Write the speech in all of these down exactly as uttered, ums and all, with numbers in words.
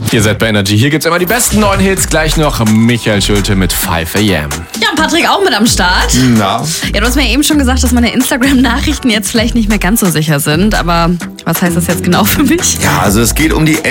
Ihr seid bei Energy. Hier gibt's immer die besten neuen Hits. Gleich noch Michael Schulte mit five a m. Ja, und Patrick auch mit am Start. Na? Ja, du hast mir eben schon gesagt, dass meine Instagram-Nachrichten jetzt vielleicht nicht mehr ganz so sicher sind. Aber was heißt das jetzt genau für mich? Ja, also es geht um die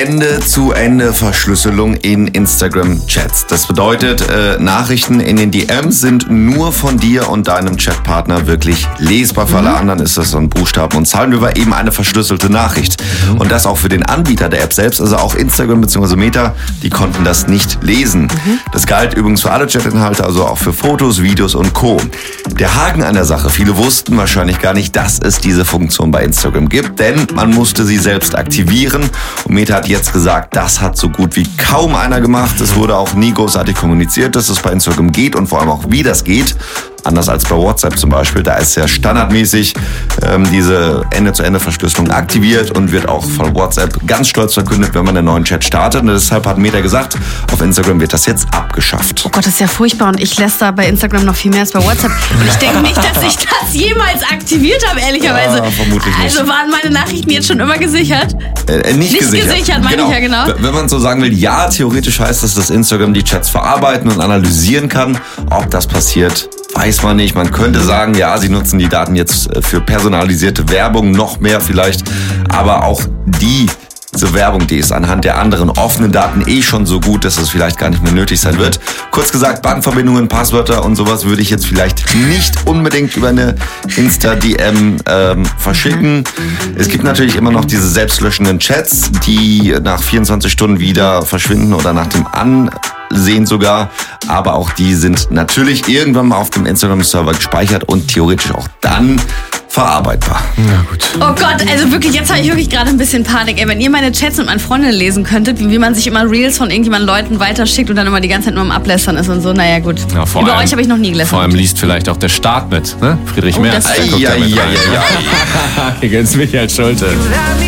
Ende-zu-Ende-Verschlüsselung in Instagram-Chats. Das bedeutet, äh, Nachrichten in den D Ms sind nur von dir und deinem Chatpartner wirklich lesbar. Für alle anderen ist das so ein Buchstaben und Zahlen über eben eine verschlüsselte Nachricht. Mhm. Und das auch für den Anbieter der App selbst, also auch Instagram bzw. Meta, die konnten das nicht lesen. Mhm. Das galt übrigens für alle Chatinhalte, also auch für Fotos, Videos und Co. Der Haken an der Sache, viele wussten wahrscheinlich gar nicht, dass es diese Funktion bei Instagram gibt, denn man musste sie selbst aktivieren. Und Meta hat jetzt gesagt, das hat so gut wie kaum einer gemacht. Es wurde auch nie großartig kommuniziert, dass es bei Instagram geht und vor allem auch, wie das geht. Anders als bei WhatsApp zum Beispiel, da ist ja standardmäßig ähm, diese Ende-zu-Ende-Verschlüsselung aktiviert und wird auch von WhatsApp ganz stolz verkündet, wenn man einen neuen Chat startet. Und deshalb hat Meta gesagt, auf Instagram wird das jetzt abgeschafft. Oh Gott, das ist ja furchtbar und ich läster bei Instagram noch viel mehr als bei WhatsApp. Und ich denke nicht, dass ich das jemals aktiviert habe, ehrlicherweise. Ja, vermutlich nicht. Also waren meine Nachrichten jetzt schon immer gesichert? Äh, nicht, nicht gesichert, gesichert meine genau. ich ja genau. Wenn man so sagen will, ja, theoretisch heißt das, dass Instagram die Chats verarbeiten und analysieren kann. Ob das passiert, weiß man nicht. Man könnte sagen, ja, sie nutzen die Daten jetzt für personalisierte Werbung, noch mehr vielleicht. Aber auch die diese Werbung, die ist anhand der anderen offenen Daten eh schon so gut, dass es vielleicht gar nicht mehr nötig sein wird. Kurz gesagt, Bankverbindungen, Passwörter und sowas würde ich jetzt vielleicht nicht unbedingt über eine Insta-D M ähm, verschicken. Es gibt natürlich immer noch diese selbstlöschenden Chats, die nach vierundzwanzig Stunden wieder verschwinden oder nach dem Ansehen sogar. Aber auch die sind natürlich irgendwann mal auf dem Instagram-Server gespeichert und theoretisch auch dann verarbeitbar. Na gut. Oh Gott, also wirklich, jetzt habe ich wirklich gerade ein bisschen Panik. Ey, wenn ihr meine Chats mit meinen Freundinnen lesen könntet, wie, wie man sich immer Reels von irgendjemanden Leuten weiterschickt und dann immer die ganze Zeit nur am Ablästern ist und so, naja gut. Ja, vor Über allem, euch habe ich noch nie gelästert. Vor allem liest vielleicht auch der Staat mit, ne? Friedrich Oh, Merz, das- der guckt Ja, da mit ja, rein. ja, ja. Hier geht's Michael Schulte.